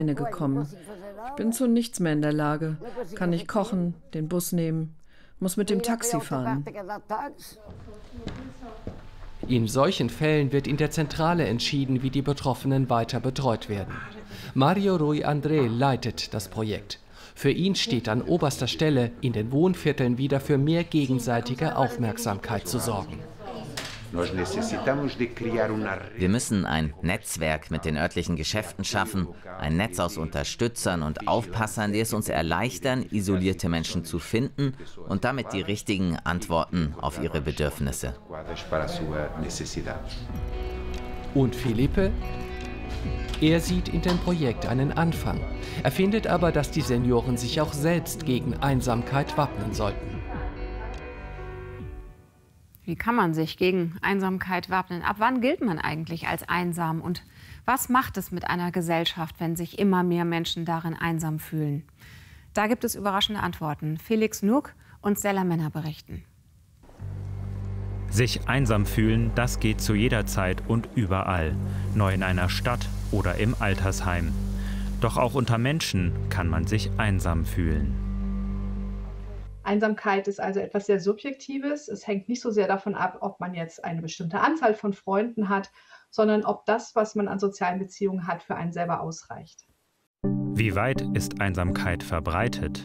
gekommen. Ich bin zu nichts mehr in der Lage. Kann nicht kochen, den Bus nehmen, muss mit dem Taxi fahren. In solchen Fällen wird in der Zentrale entschieden, wie die Betroffenen weiter betreut werden. Mario Rui André leitet das Projekt. Für ihn steht an oberster Stelle, in den Wohnvierteln wieder für mehr gegenseitige Aufmerksamkeit zu sorgen. Wir müssen ein Netzwerk mit den örtlichen Geschäften schaffen, ein Netz aus Unterstützern und Aufpassern, die es uns erleichtern, isolierte Menschen zu finden und damit die richtigen Antworten auf ihre Bedürfnisse. Und Felipe? Er sieht in dem Projekt einen Anfang. Er findet aber, dass die Senioren sich auch selbst gegen Einsamkeit wappnen sollten. Wie kann man sich gegen Einsamkeit wappnen? Ab wann gilt man eigentlich als einsam? Und was macht es mit einer Gesellschaft, wenn sich immer mehr Menschen darin einsam fühlen? Da gibt es überraschende Antworten. Felix Nuck und Stella Männer berichten. Sich einsam fühlen, das geht zu jeder Zeit und überall. Neu in einer Stadt oder im Altersheim. Doch auch unter Menschen kann man sich einsam fühlen. Einsamkeit ist also etwas sehr Subjektives. Es hängt nicht so sehr davon ab, ob man jetzt eine bestimmte Anzahl von Freunden hat, sondern ob das, was man an sozialen Beziehungen hat, für einen selber ausreicht. Wie weit ist Einsamkeit verbreitet?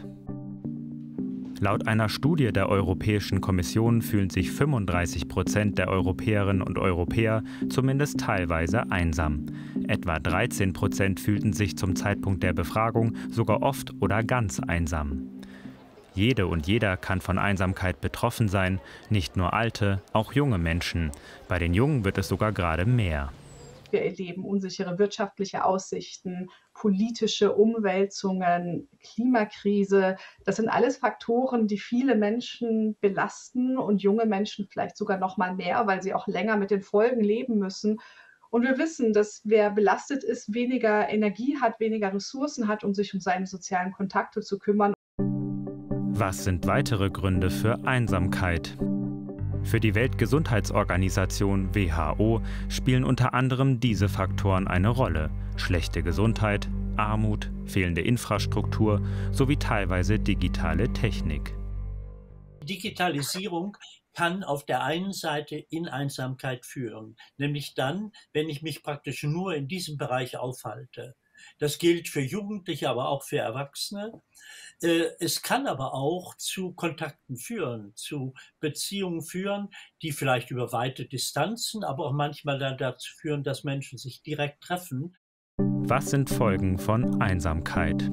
Laut einer Studie der Europäischen Kommission fühlen sich 35% der Europäerinnen und Europäer zumindest teilweise einsam. Etwa 13% fühlten sich zum Zeitpunkt der Befragung sogar oft oder ganz einsam. Jede und jeder kann von Einsamkeit betroffen sein, nicht nur alte, auch junge Menschen. Bei den Jungen wird es sogar gerade mehr. Wir erleben unsichere wirtschaftliche Aussichten, politische Umwälzungen, Klimakrise. Das sind alles Faktoren, die viele Menschen belasten und junge Menschen vielleicht sogar noch mal mehr, weil sie auch länger mit den Folgen leben müssen. Und wir wissen, dass wer belastet ist, weniger Energie hat, weniger Ressourcen hat, um sich um seine sozialen Kontakte zu kümmern. Was sind weitere Gründe für Einsamkeit? Für die Weltgesundheitsorganisation WHO spielen unter anderem diese Faktoren eine Rolle: schlechte Gesundheit, Armut, fehlende Infrastruktur sowie teilweise digitale Technik. Digitalisierung kann auf der einen Seite in Einsamkeit führen, nämlich dann, wenn ich mich praktisch nur in diesem Bereich aufhalte. Das gilt für Jugendliche, aber auch für Erwachsene. Es kann aber auch zu Kontakten führen, zu Beziehungen führen, die vielleicht über weite Distanzen, aber auch manchmal dann dazu führen, dass Menschen sich direkt treffen. Was sind Folgen von Einsamkeit?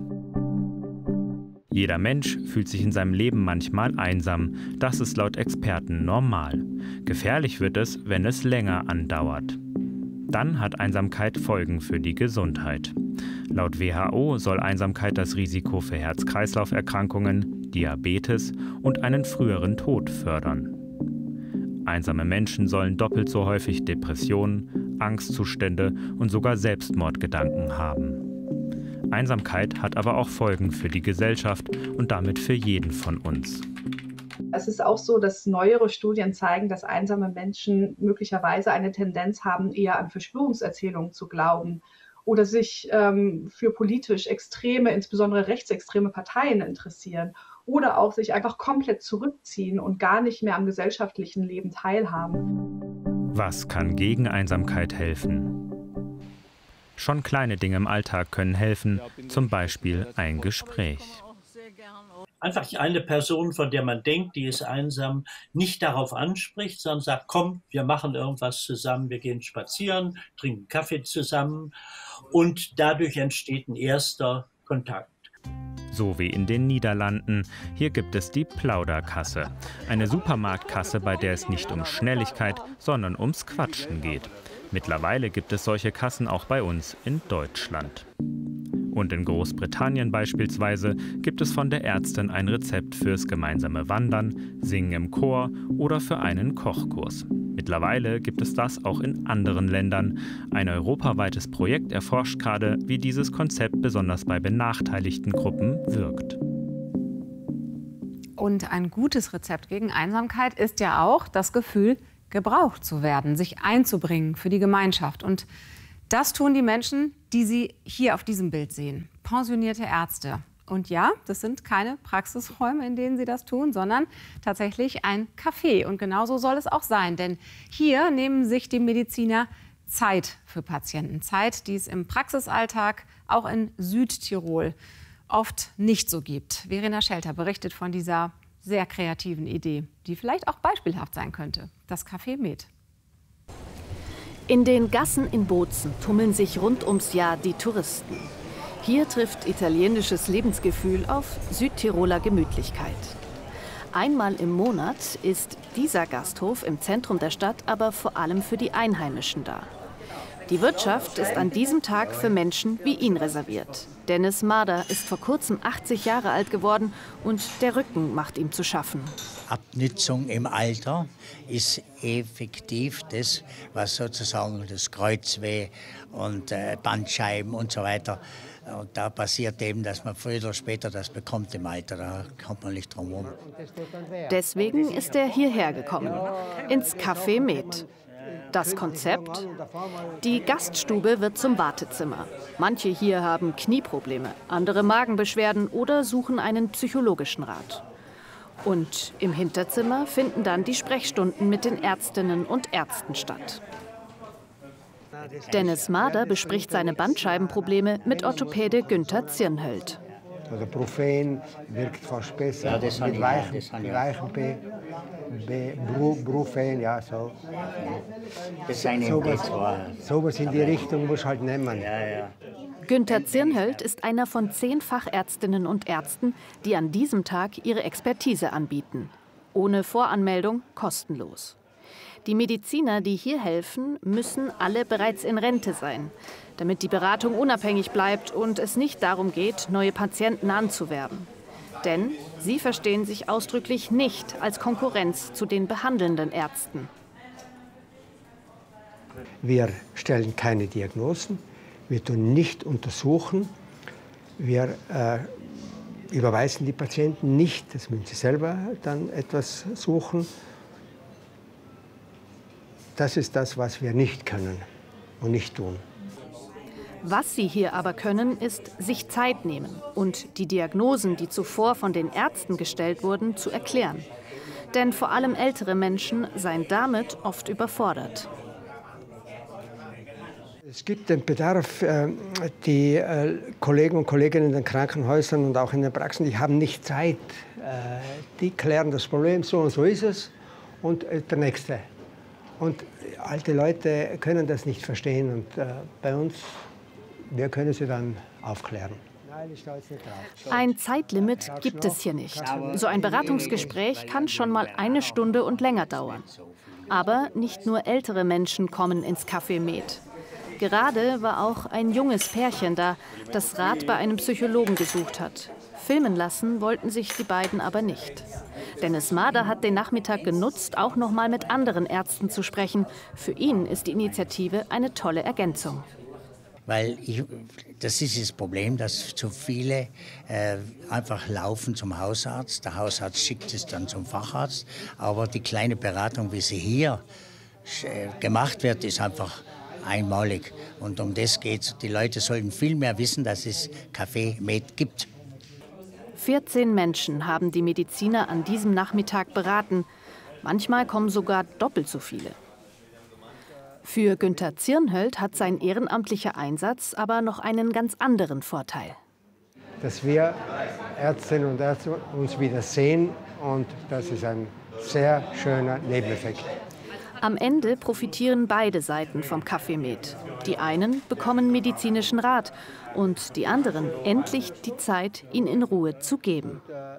Jeder Mensch fühlt sich in seinem Leben manchmal einsam. Das ist laut Experten normal. Gefährlich wird es, wenn es länger andauert. Dann hat Einsamkeit Folgen für die Gesundheit. Laut WHO soll Einsamkeit das Risiko für Herz-Kreislauf-Erkrankungen, Diabetes und einen früheren Tod fördern. Einsame Menschen sollen doppelt so häufig Depressionen, Angstzustände und sogar Selbstmordgedanken haben. Einsamkeit hat aber auch Folgen für die Gesellschaft und damit für jeden von uns. Es ist auch so, dass neuere Studien zeigen, dass einsame Menschen möglicherweise eine Tendenz haben, eher an Verschwörungserzählungen zu glauben oder sich für politisch extreme, insbesondere rechtsextreme Parteien interessieren oder auch sich einfach komplett zurückziehen und gar nicht mehr am gesellschaftlichen Leben teilhaben. Was kann gegen Einsamkeit helfen? Schon kleine Dinge im Alltag können helfen, zum Beispiel ein Gespräch. Einfach eine Person, von der man denkt, die ist einsam, nicht darauf anspricht, sondern sagt, komm, wir machen irgendwas zusammen, wir gehen spazieren, trinken Kaffee zusammen und dadurch entsteht ein erster Kontakt. So wie in den Niederlanden. Hier gibt es die Plauderkasse. Eine Supermarktkasse, bei der es nicht um Schnelligkeit, sondern ums Quatschen geht. Mittlerweile gibt es solche Kassen auch bei uns in Deutschland. Und in Großbritannien beispielsweise gibt es von der Ärztin ein Rezept fürs gemeinsame Wandern, Singen im Chor oder für einen Kochkurs. Mittlerweile gibt es das auch in anderen Ländern. Ein europaweites Projekt erforscht gerade, wie dieses Konzept besonders bei benachteiligten Gruppen wirkt. Und ein gutes Rezept gegen Einsamkeit ist ja auch das Gefühl, gebraucht zu werden, sich einzubringen für die Gemeinschaft. Und Das tun die Menschen, die Sie hier auf diesem Bild sehen. Pensionierte Ärzte. Und ja, das sind keine Praxisräume, in denen sie das tun, sondern tatsächlich ein Café. Und genauso soll es auch sein, denn hier nehmen sich die Mediziner Zeit für Patienten. Zeit, die es im Praxisalltag auch in Südtirol oft nicht so gibt. Verena Schelter berichtet von dieser sehr kreativen Idee, die vielleicht auch beispielhaft sein könnte. Das Café Med. In den Gassen in Bozen tummeln sich rund ums Jahr die Touristen. Hier trifft italienisches Lebensgefühl auf Südtiroler Gemütlichkeit. Einmal im Monat ist dieser Gasthof im Zentrum der Stadt aber vor allem für die Einheimischen da. Die Wirtschaft ist an diesem Tag für Menschen wie ihn reserviert. Dennis Mader ist vor kurzem 80 Jahre alt geworden und der Rücken macht ihm zu schaffen. Abnützung im Alter ist effektiv das, was sozusagen das Kreuzweh und Bandscheiben und so weiter. Und da passiert eben, dass man früher oder später das bekommt im Alter. Da kommt man nicht drum herum. Deswegen ist er hierher gekommen, ins Café Med. Das Konzept? Die Gaststube wird zum Wartezimmer. Manche hier haben Knieprobleme, andere Magenbeschwerden oder suchen einen psychologischen Rat. Und im Hinterzimmer finden dann die Sprechstunden mit den Ärztinnen und Ärzten statt. Dennis Mader bespricht seine Bandscheibenprobleme mit Orthopäde Günther Zirnhöld. Also Brufen wirkt fast besser, ja, das mit weichen Brufen, ja, so. Das ist eine sowas in die Richtung muss halt nehmen. Ja, ja. Günther Zirnhöld ist einer von 10 Fachärztinnen und Ärzten, die an diesem Tag ihre Expertise anbieten. Ohne Voranmeldung, kostenlos. Die Mediziner, die hier helfen, müssen alle bereits in Rente sein, damit die Beratung unabhängig bleibt und es nicht darum geht, neue Patienten anzuwerben. Denn sie verstehen sich ausdrücklich nicht als Konkurrenz zu den behandelnden Ärzten. Wir stellen keine Diagnosen, wir tun nicht untersuchen, wir überweisen die Patienten nicht, das müssen sie selber dann etwas suchen. Das ist das, was wir nicht können und nicht tun. Was sie hier aber können, ist sich Zeit nehmen und die Diagnosen, die zuvor von den Ärzten gestellt wurden, zu erklären. Denn vor allem ältere Menschen seien damit oft überfordert. Es gibt den Bedarf, die Kollegen und Kolleginnen in den Krankenhäusern und auch in den Praxen, die haben nicht Zeit. Die klären das Problem, so und so ist es, und der Nächste. Und alte Leute können das nicht verstehen und bei uns, wir können sie dann aufklären. Ein Zeitlimit gibt es hier nicht. So ein Beratungsgespräch kann schon mal 1 Stunde und länger dauern. Aber nicht nur ältere Menschen kommen ins Café Med. Gerade war auch ein junges Pärchen da, das Rat bei einem Psychologen gesucht hat. Filmen lassen wollten sich die beiden aber nicht. Dennis Mader hat den Nachmittag genutzt, auch noch mal mit anderen Ärzten zu sprechen. Für ihn ist die Initiative eine tolle Ergänzung. Weil das ist das Problem, dass zu viele einfach laufen zum Hausarzt. Der Hausarzt schickt es dann zum Facharzt. Aber die kleine Beratung, wie sie hier gemacht wird, ist einfach einmalig. Und um das geht es. Die Leute sollten viel mehr wissen, dass es Café Med gibt. 14 Menschen haben die Mediziner an diesem Nachmittag beraten. Manchmal kommen sogar doppelt so viele. Für Günther Zirnhöld hat sein ehrenamtlicher Einsatz aber noch einen ganz anderen Vorteil. Dass wir Ärztinnen und Ärzte uns wieder sehen, und das ist ein sehr schöner Nebeneffekt. Am Ende profitieren beide Seiten vom Café Med. Die einen bekommen medizinischen Rat und die anderen endlich die Zeit, ihn in Ruhe zu geben.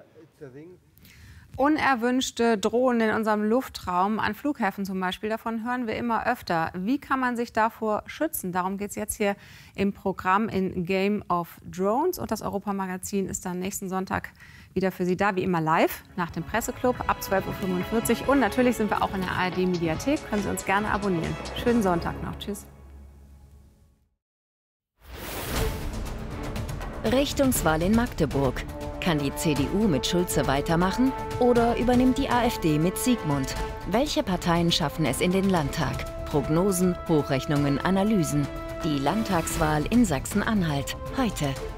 Unerwünschte Drohnen in unserem Luftraum, an Flughäfen zum Beispiel, davon hören wir immer öfter. Wie kann man sich davor schützen? Darum geht es jetzt hier im Programm in Game of Drones. Und das Europamagazin ist dann nächsten Sonntag wieder für Sie da, wie immer live, nach dem Presseclub ab 12:45 Uhr. Und natürlich sind wir auch in der ARD-Mediathek. Können Sie uns gerne abonnieren. Schönen Sonntag noch. Tschüss. Richtungswahl in Magdeburg. Kann die CDU mit Schulze weitermachen oder übernimmt die AfD mit Siegmund? Welche Parteien schaffen es in den Landtag? Prognosen, Hochrechnungen, Analysen. Die Landtagswahl in Sachsen-Anhalt. Heute.